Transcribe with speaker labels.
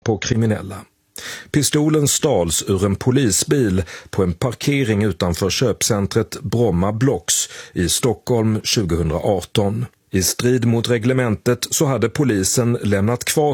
Speaker 1: på kriminella. Pistolen stals ur en polisbil på en parkering utanför köpcentret Bromma Blocks i Stockholm 2018. I strid mot reglementet så hade polisen lämnat kvar